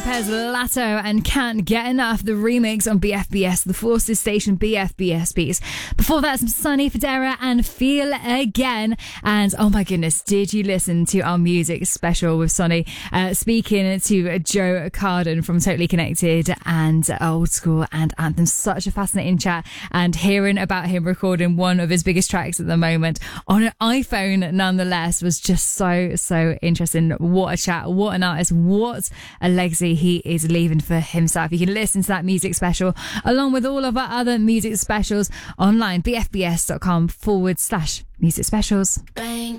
Lopez Lato and Can't Get Enough, the remix on BFBS, the Forces Station BFBS piece. Before that, some Sonny Fodera and Feel Again. And oh my goodness, did you listen to our music special with Sonny speaking to Joe Carden from Totally Connected and Old School and Anthem? Such a fascinating chat, and hearing about him recording one of his biggest tracks at the moment on an iPhone nonetheless was just so interesting. What a chat, what an artist, what a legacy he is leaving for himself. You can listen to that music special along with all of our other music specials online, bfbs.com/music specials.